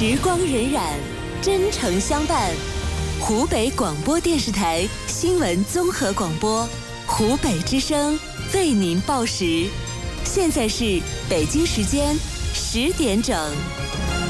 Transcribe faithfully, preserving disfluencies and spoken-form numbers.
时光荏苒，真诚相伴。湖北广播电视台新闻综合广播，湖北之声为您报时。现在是北京时间十点整。